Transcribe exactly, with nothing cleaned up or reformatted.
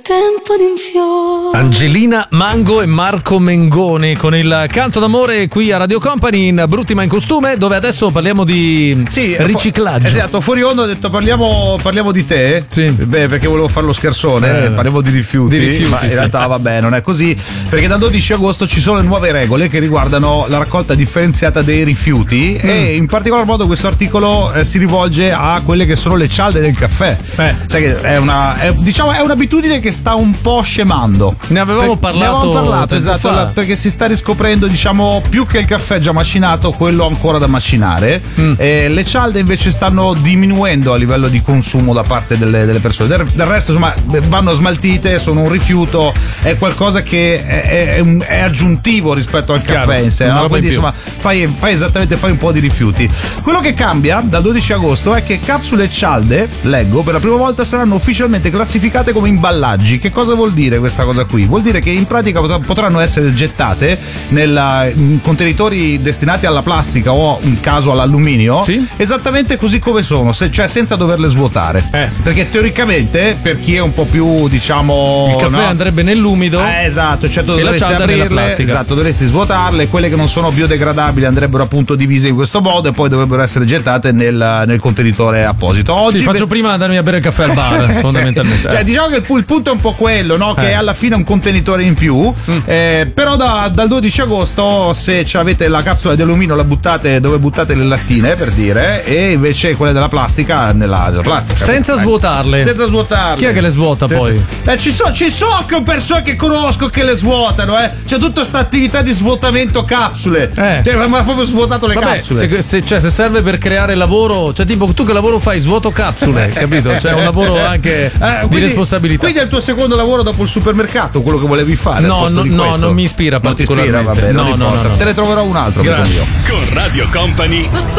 tempo di un fiore. Angelina Mango e Marco Mengoni con il canto d'amore qui a Radio Company in Brutti ma in costume, dove adesso parliamo di sì, riciclaggio. Fu- esatto, fuori onda ho detto parliamo, parliamo di te. Sì. Beh, perché volevo fare lo scherzone, eh, parliamo di rifiuti, di rifiuti ma in sì. realtà vabbè, non è così, perché dal dodici agosto ci sono le nuove regole che riguardano la raccolta differenziata dei rifiuti mm. e in particolar modo questo articolo eh, si rivolge a quelle che sono le cialde del caffè. Eh. Sai che è una è, diciamo è un'abitudine che sta un po' scemando. Ne avevamo per, parlato, ne avevamo parlato esatto, fa. la, perché si sta riscoprendo, diciamo, più che il caffè già macinato, quello ancora da macinare. Mm. Eh, le cialde invece stanno diminuendo a livello di consumo da parte delle, delle persone. Del, del resto, insomma, vanno smaltite, sono un rifiuto, è qualcosa che è, è, un, è aggiuntivo rispetto al Chiaro, caffè in sé. No? Quindi, insomma, fai, fai esattamente fai un po' di rifiuti. Quello che cambia dal dodici agosto è che capsule e cialde, leggo, per la prima volta saranno ufficialmente classificate come imballaggi. Che cosa vuol dire questa cosa qui? Vuol dire che in pratica potranno essere gettate nella, in contenitori destinati alla plastica o in caso all'alluminio, sì? esattamente così come sono, se, cioè senza doverle svuotare. Eh. Perché teoricamente, per chi è un po' più, diciamo, il caffè no? andrebbe nell'umido, eh, esatto, cioè tu e dovresti la cialda nella aprirle, plastica. esatto, dovresti svuotarle, quelle che non sono biodegradabili andrebbero appunto divise in questo modo e poi dovrebbero essere gettate nel, nel contenitore apposito. Oggi sì, faccio prima andarmi a bere il caffè al bar, fondamentalmente. Cioè, diciamo che il, il punto è un po' quello, no? Che eh. alla fine è un contenitore in più. Mm. Eh, però da, dal dodici agosto, se avete la capsula di alluminio, la buttate dove buttate le lattine, per dire, e invece quelle della plastica nella, nella plastica. Senza eh, svuotarle. Senza svuotarle. Chi è che le svuota poi? Eh, ci sono ci so persone che conosco che le svuotano, eh. C'è tutta questa attività di svuotamento capsule. Eh. Cioè, ma ha proprio svuotato le Vabbè, capsule. Se, se, cioè, se serve per creare lavoro, cioè tipo tu che lavoro fai? Svuoto capsule, capito? Cioè un lavoro anche eh, di quindi, responsabilità. Quindi è il tuo secondo lavoro dopo il supermercato, quello che volevi fare? No, no, no, non mi ispira non ti ispira, particolarmente. vabbè, no, non no, no, no. Te ne troverò un altro. Grazie. Con Radio Company